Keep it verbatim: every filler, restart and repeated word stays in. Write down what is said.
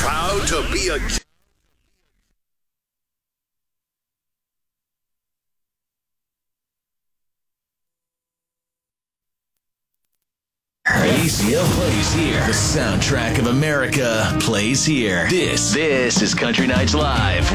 Proud to be a... A C L plays here. The soundtrack of America plays here. This, this is Country Nights Live.